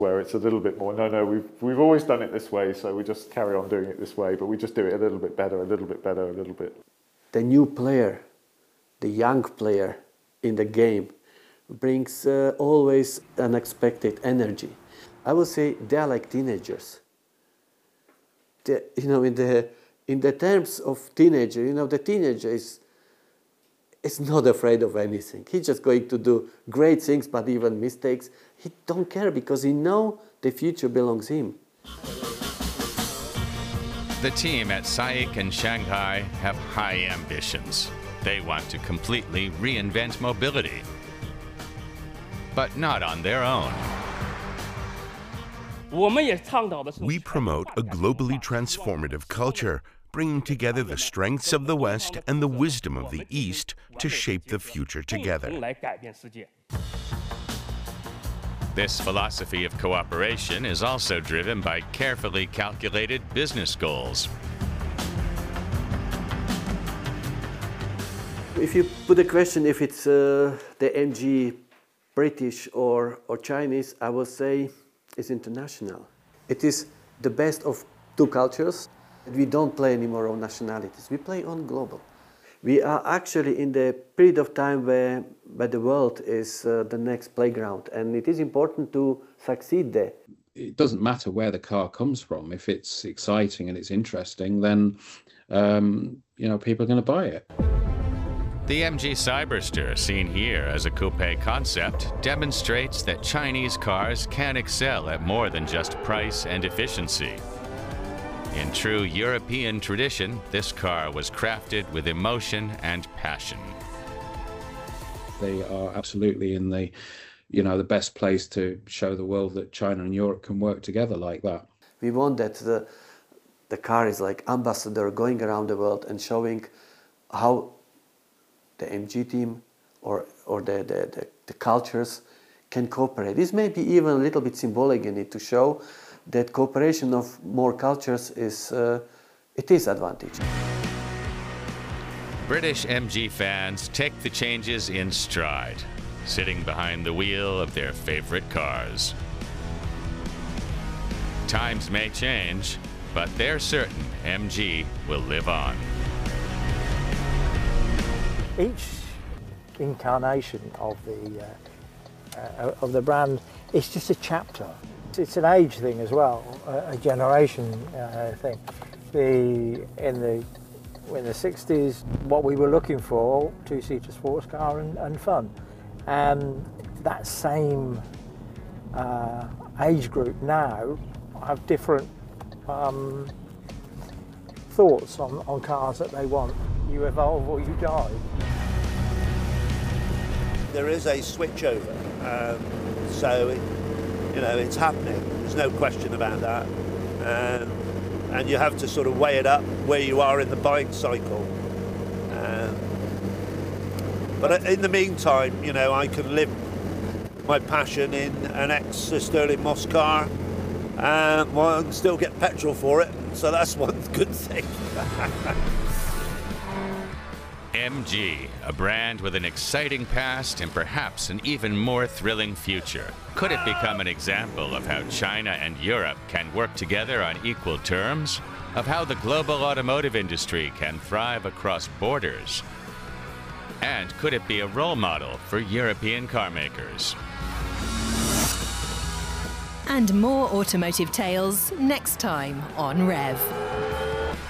Where it's a little bit more, no, we've always done it this way, so we just carry on doing it this way, but we just do it a little bit better, a little bit better, a little bit. The new player, the young player in the game brings always unexpected energy. I would say they are like teenagers. In the terms of teenager, the teenager is not afraid of anything. He's just going to do great things, but even mistakes, he don't care because he knows the future belongs to him. The team at SAIC and Shanghai have high ambitions. They want to completely reinvent mobility, but not on their own. We promote a globally transformative culture, bringing together the strengths of the West and the wisdom of the East to shape the future together. This philosophy of cooperation is also driven by carefully calculated business goals. If you put the question if it's the MG British or Chinese, I would say it's international. It is the best of two cultures. We don't play anymore on nationalities. We play on global. We are actually in the period of time where the world is the next playground, and it is important to succeed there. It doesn't matter where the car comes from. If it's exciting and it's interesting, then people are going to buy it. The MG Cyberster, seen here as a coupe concept, demonstrates that Chinese cars can excel at more than just price and efficiency. In true European tradition, this car was crafted with emotion and passion. They are absolutely in the best place to show the world that China and Europe can work together like that. We want that the car is like ambassador going around the world and showing how the MG team or the cultures can cooperate. This may be even a little bit symbolic in it to show that cooperation of more cultures is advantage. British MG fans take the changes in stride, sitting behind the wheel of their favorite cars. Times may change, but they're certain MG will live on. Each incarnation of the brand is just a chapter. It's an age thing as well, a generation thing. In the 60s, what we were looking for, two-seater sports car and fun. And that same age group now have different thoughts on cars that they want. You evolve or you die. There is a switchover, so it's happening. There's no question about that. And you have to sort of weigh it up where you are in the buying cycle. But in the meantime, I can live my passion in an ex-Stirling Moss car, while I can still get petrol for it, so that's one good thing. MG, a brand with an exciting past and perhaps an even more thrilling future. Could it become an example of how China and Europe can work together on equal terms? Of how the global automotive industry can thrive across borders? And could it be a role model for European car makers? And more automotive tales next time on Rev.